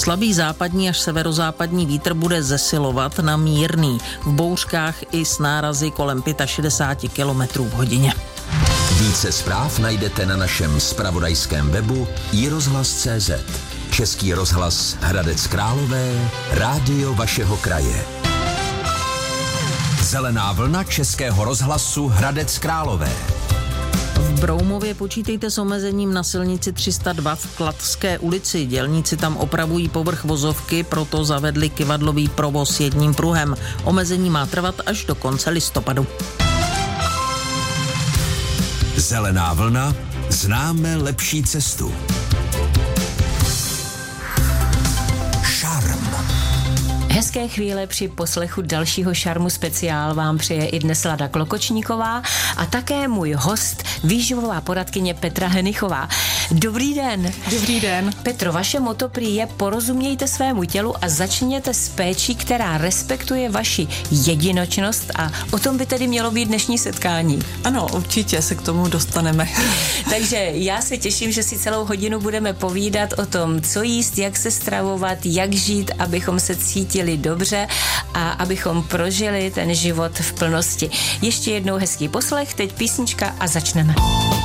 Slabý západní až severozápadní vítr bude zesilovat na mírný, v bouřkách i s nárazy kolem 65 km v hodině. Více zpráv najdete na našem zpravodajském webu iRozhlas.cz. Český rozhlas Hradec Králové, rádio vašeho kraje. Zelená vlna Českého rozhlasu Hradec Králové. V Broumově počítejte s omezením na silnici 302 v Kladské ulici. Dělníci tam opravují povrch vozovky, proto zavedli kyvadlový provoz jedním pruhem. Omezení má trvat až do konce listopadu. Zelená vlna, známe lepší cestu. Šarm. Hezké chvíle při poslechu dalšího Šarmu speciál vám přeje i dnes Lada Klokočníková a také můj host, výživová poradkyně Petra Henichová. Dobrý den. Dobrý den. Petro, vaše motto prý je porozumějte svému tělu a začněte s péčí, která respektuje vaši jedinočnost, a o tom by tedy mělo být dnešní setkání. Ano, určitě se k tomu dostaneme. Takže já se těším, že si celou hodinu budeme povídat o tom, co jíst, jak se stravovat, jak žít, abychom se cítili dobře a abychom prožili ten život v plnosti. Ještě jednou hezký poslech, teď písnička a začneme.